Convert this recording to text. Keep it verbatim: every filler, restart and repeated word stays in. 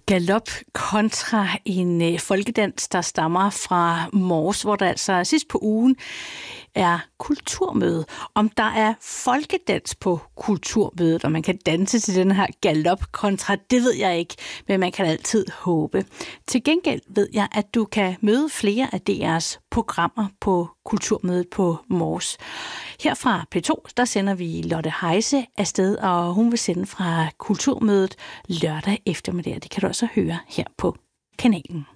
Galop kontra en øh, folkedans, der stammer fra Mors, hvor der altså sidst på ugen er kulturmøde. Om der er folkedans på kulturmødet, og man kan danse til den her galop kontra, det ved jeg ikke, men man kan altid håbe. Til gengæld ved jeg, at du kan møde flere af D R's programmer på kulturmødet på Mors. Her fra P to, der sender vi Lotte Heise afsted, og hun vil sende fra kulturmødet lørdag eftermiddag. Det kan du også høre her på kanalen.